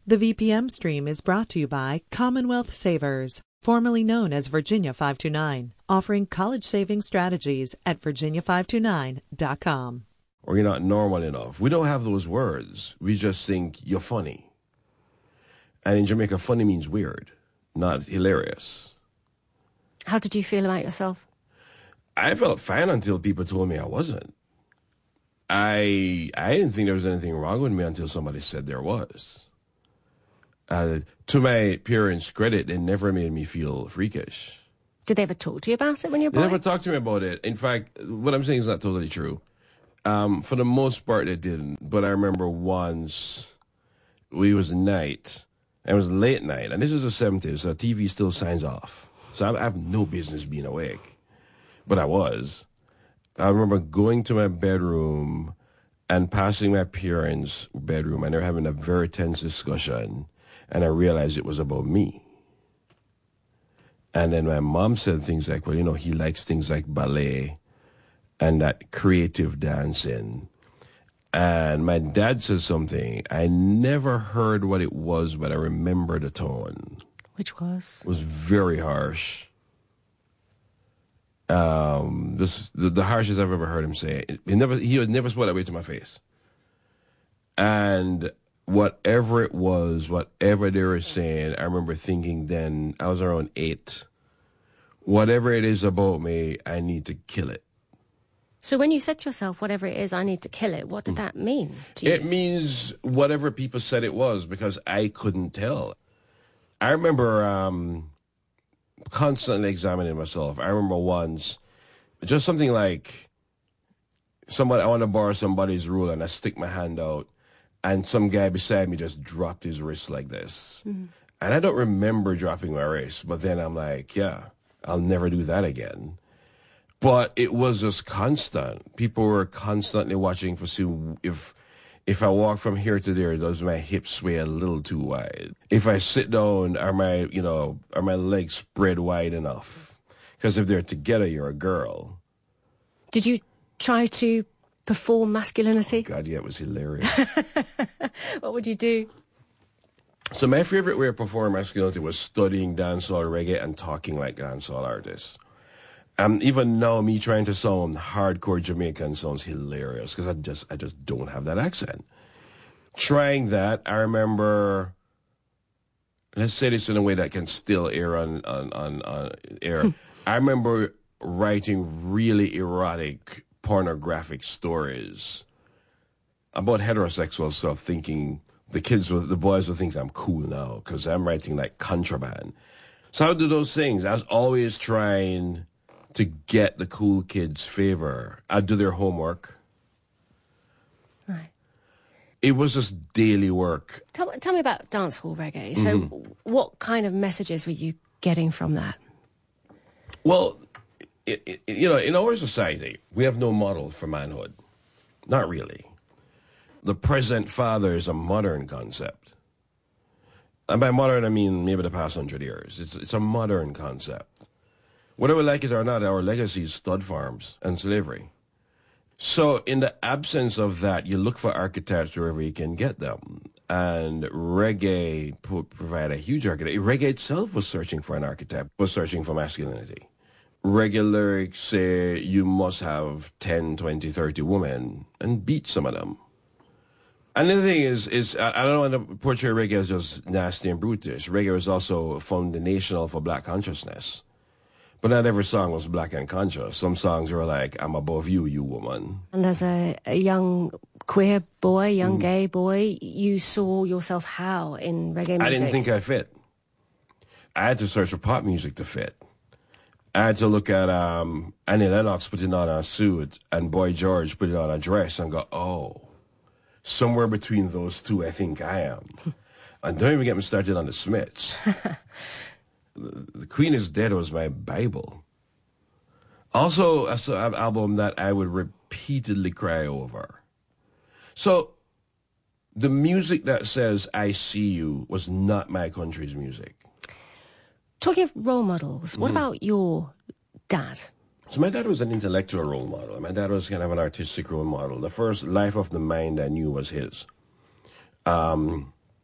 The VPM stream is brought to you by Commonwealth Savers, formerly known as Virginia 529, offering college saving strategies at virginia529.com. Or you're not normal enough. We don't have those words. We just think you're funny. And in Jamaica, funny means weird, not hilarious. How did you feel about yourself? I felt fine until people told me I wasn't. I didn't think there was anything wrong with me until somebody said there was. To my parents' credit, they never made me feel freakish. Did they ever talk to you about it when you were a boy? They never talked to me about it. In fact, what I'm saying is not totally true. For the most part, they didn't. But I remember once, it was night, and it was late night, and this is the 70s, so TV still signs off. So I have no business being awake. But I was. I remember going to my bedroom and passing my parents' bedroom, and they're having a very tense discussion. And I realized it was about me. And then my mom said things like, well, he likes things like ballet and that creative dancing. And my dad said something. I never heard what it was, but I remember the tone. Which was? It was very harsh. The harshest I've ever heard him say. He had never spoke that way to my face. And whatever it was, whatever they were saying, I remember thinking then, I was around 8, whatever it is about me, I need to kill it. So when you said to yourself, whatever it is, I need to kill it, what did that mean to you? It means whatever people said it was, because I couldn't tell. I remember constantly examining myself. I remember once, just something like, I want to borrow somebody's ruler, and I stick my hand out, and some guy beside me just dropped his wrist like this. Mm-hmm. And I don't remember dropping my wrist, but then I'm like, yeah, I'll never do that again. But it was just constant. People were constantly watching for see if I walk from here to there, does my hips sway a little too wide? If I sit down, are my legs spread wide enough? Because if they're together, you're a girl. Did you try to perform masculinity? Oh God, yeah, it was hilarious. What would you do? So my favorite way of performing masculinity was studying dancehall reggae and talking like dancehall artists. Even now, me trying to sound hardcore Jamaican sounds hilarious because I just don't have that accent. Trying that, I remember. Let's say this in a way that can still air on air. I remember writing really erotic, pornographic stories about heterosexual stuff, thinking the boys will think I'm cool now because I'm writing like contraband. So I would do those things. I was always trying to get the cool kids' favor. I'd do their homework. Right. It was just daily work. Tell me about dancehall reggae. So what kind of messages were you getting from that? Well, in our society, we have no model for manhood. Not really. The present father is a modern concept. And by modern, I mean maybe the past 100 years. It's a modern concept. Whether we like it or not, our legacy is stud farms and slavery. So in the absence of that, you look for archetypes wherever you can get them. And reggae provide a huge archetype. Reggae itself was searching for an archetype, was searching for masculinity. Reggae lyrics say you must have 10, 20, 30 women and beat some of them. And the thing is I don't want to portray reggae as just nasty and brutish. Reggae is also foundational for black consciousness. But not every song was black and conscious. Some songs were like, I'm above you, you woman. And as a young queer boy, young gay boy, you saw yourself how in reggae music? I didn't think I fit. I had to search for pop music to fit. I had to look at Annie Lennox putting on a suit and Boy George putting on a dress and go, oh, somewhere between those two I think I am. And don't even get me started on the Smiths. The Queen is Dead was my Bible. Also, an album that I would repeatedly cry over. So, the music that says, I see you, was not my country's music. Talking of role models, what about your dad? So my dad was an intellectual role model. My dad was kind of an artistic role model. The first Life of the Mind I knew was his. And